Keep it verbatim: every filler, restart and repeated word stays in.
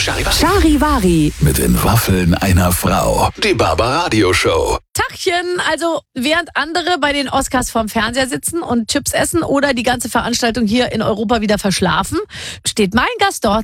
Charivari. Mit den Waffeln einer Frau. Die Barbaradio-Show. Tachchen, also während andere bei den Oscars vorm Fernseher sitzen und Chips essen oder die ganze Veranstaltung hier in Europa wieder verschlafen, steht mein Gast dort